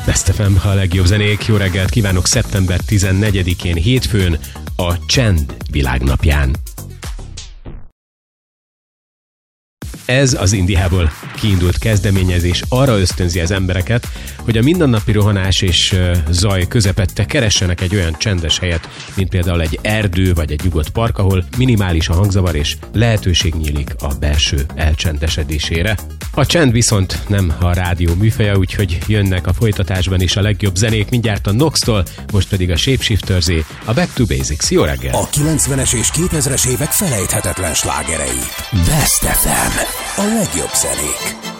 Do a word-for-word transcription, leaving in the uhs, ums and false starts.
Best ef em, a legjobb zenék. Jó reggelt kívánok szeptember tizennegyedikén, hétfőn, a Csend világnapján. Ez az Indiából kiindult kezdeményezés arra ösztönzi az embereket, hogy a mindennapi rohanás és zaj közepette keressenek egy olyan csendes helyet, mint például egy erdő vagy egy nyugodt park, ahol minimális a hangzavar és lehetőség nyílik a belső elcsendesedésére. A csend viszont nem a rádió műfaja, úgyhogy jönnek a folytatásban is a legjobb zenék, mindjárt a Nox-tól, most pedig a Shapeshifterzé, a Back to Basics. Jó reggel! A kilencvenes és kétezres évek felejthetetlen slágerei. Best ef em. A legjobb zenék.